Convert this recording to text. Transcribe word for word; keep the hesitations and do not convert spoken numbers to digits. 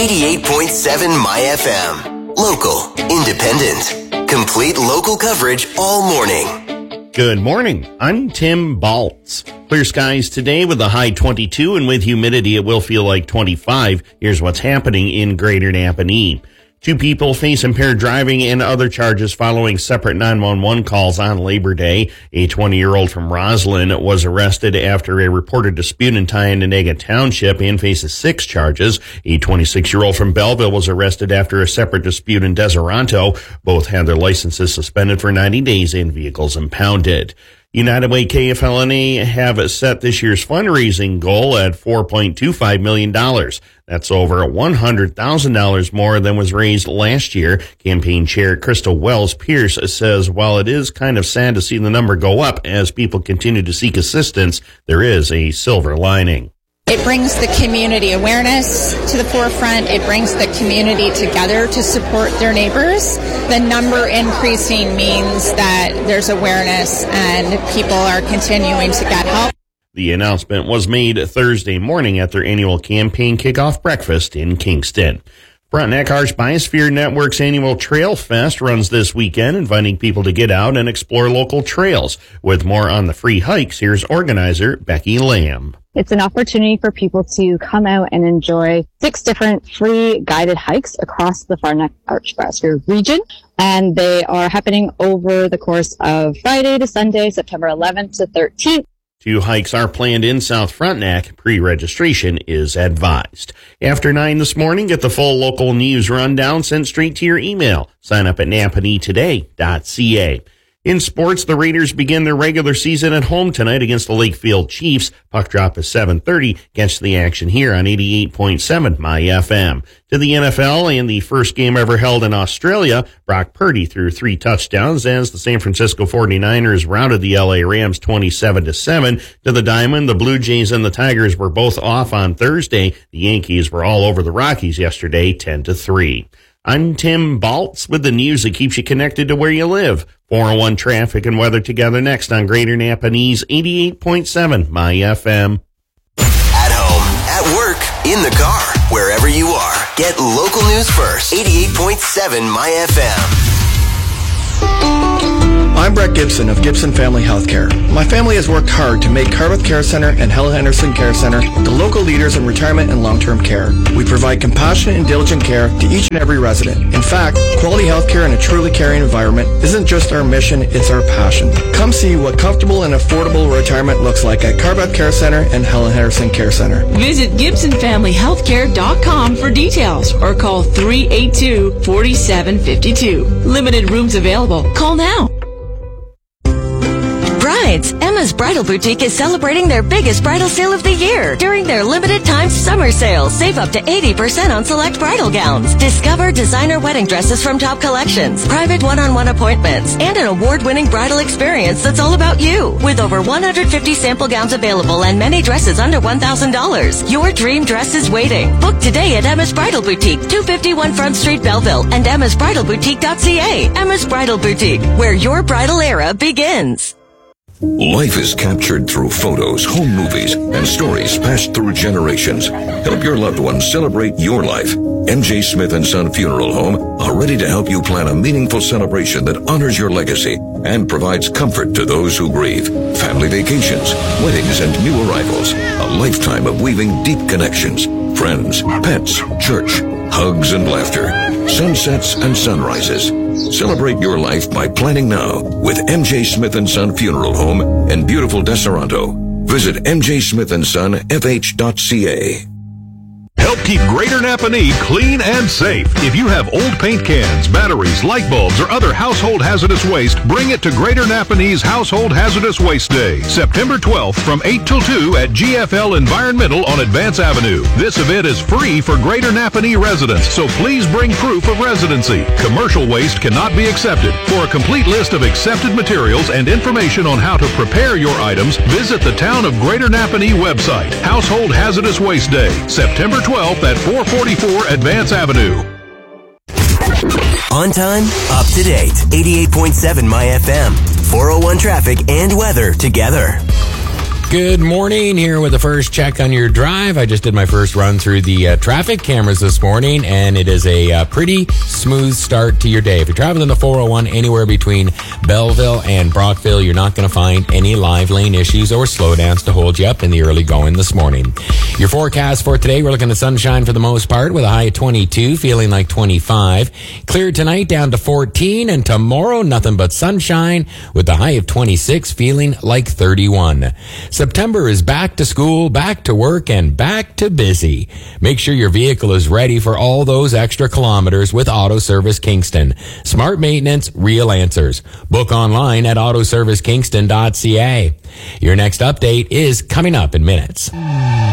eighty-eight point seven My F M. Local, independent, complete local coverage all morning. Good morning. I'm Tim Baltz. Clear skies today with a high twenty-two, and with humidity it will feel like twenty-five. Here's what's happening in Greater Napanee. Two people face impaired driving and other charges following separate nine one one calls on Labor Day. A twenty-year-old from Roslyn was arrested after a reported dispute in Tynanega Township and faces six charges. A twenty-six-year-old from Belleville was arrested after a separate dispute in Deseronto. Both had their licenses suspended for ninety days and vehicles impounded. United Way K F L N A have set this year's fundraising goal at four point two five million dollars. That's over one hundred thousand dollars more than was raised last year. Campaign Chair Crystal Wells Pierce says while it is kind of sad to see the number go up as people continue to seek assistance, there is a silver lining. It brings the community awareness to the forefront. It brings the community together to support their neighbors. The number increasing means that there's awareness and people are continuing to get help. The announcement was made Thursday morning at their annual campaign kickoff breakfast in Kingston. Frontenac Arts Biosphere Network's annual Trail Fest runs this weekend, inviting people to get out and explore local trails. With more on the free hikes, here's organizer Becky Lamb. It's an opportunity for people to come out and enjoy six different free guided hikes across the Frontenac Arts Biosphere region. And they are happening over the course of Friday to Sunday, September eleventh to thirteenth. Two hikes are planned in South Frontenac. Pre-registration is advised. After nine this morning, get the full local news rundown sent straight to your email. Sign up at napanee today dot c a. In sports, the Raiders begin their regular season at home tonight against the Lakefield Chiefs. Puck drop is seven thirty. Catch the action here on eighty-eight point seven My F M. To the N F L, and the first game ever held in Australia, Brock Purdy threw three touchdowns as the San Francisco forty-niners routed the L A Rams twenty-seven to seven. To the Diamond, the Blue Jays and the Tigers were both off on Thursday. The Yankees were all over the Rockies yesterday, ten to three. I'm Tim Baltz with the news that keeps you connected to where you live. four oh one traffic and weather together next on Greater Napanee's eighty-eight point seven My F M. At home, at work, in the car, wherever you are. Get local news first. eighty-eight point seven My F M. I'm Brett Gibson of Gibson Family Healthcare. My family has worked hard to make Cardiff Care Center and Helen Henderson Care Center the local leaders in retirement and long-term care. We provide compassionate and diligent care to each and every resident. In fact, quality healthcare in a truly caring environment isn't just our mission, it's our passion. Come see what comfortable and affordable retirement looks like at Cardiff Care Center and Helen Henderson Care Center. Visit gibson family healthcare dot com for details or call three eight two, four seven five two. Limited rooms available. Call now. Brides, Emma's Bridal Boutique is celebrating their biggest bridal sale of the year. During their limited time summer sale, save up to eighty percent on select bridal gowns. Discover designer wedding dresses from top collections, private one-on-one appointments, and an award-winning bridal experience that's all about you. With over one hundred fifty sample gowns available and many dresses under one thousand dollars, your dream dress is waiting. Book today at Emma's Bridal Boutique, two fifty-one Front Street, Belleville, and emmas bridal boutique dot c a. Emma's Bridal Boutique, where your bridal era begins. Life is captured through photos, home movies, and stories passed through generations. Help your loved ones celebrate your life. M J Smith and Son Funeral Home are ready to help you plan a meaningful celebration that honors your legacy and provides comfort to those who grieve. Family vacations, weddings, and new arrivals. A lifetime of weaving deep connections. Friends, pets, church, hugs and laughter. Sunsets and sunrises. Celebrate your life by planning now with M J Smith and Son Funeral Home in beautiful Deseronto. Visit m j smith and son f h dot c a. Help keep Greater Napanee clean and safe. If you have old paint cans, batteries, light bulbs, or other household hazardous waste, bring it to Greater Napanee's Household Hazardous Waste Day, September twelfth from eight till two at G F L Environmental on Advance Avenue. This event is free for Greater Napanee residents, so please bring proof of residency. Commercial waste cannot be accepted. For a complete list of accepted materials and information on how to prepare your items, visit the Town of Greater Napanee website. Household Hazardous Waste Day, September twelfth at four forty-four Advance Avenue. On time, up to date. eighty-eight point seven My F M. four oh one traffic and weather together. Good morning, here with the first check on your drive. I just did my first run through the uh, traffic cameras this morning, and it is a uh, pretty smooth start to your day. If you're traveling the four oh one anywhere between Belleville and Brockville, you're not going to find any live lane issues or slowdowns to hold you up in the early going this morning. Your forecast for today, we're looking at sunshine for the most part with a high of twenty-two, feeling like twenty-five. Clear tonight down to fourteen, and tomorrow nothing but sunshine with a high of twenty-six, feeling like thirty-one. September is back to school, back to work, and back to busy. Make sure your vehicle is ready for all those extra kilometers with Auto Service Kingston. Smart maintenance, real answers. Book online at auto service kingston dot c a. Your next update is coming up in minutes.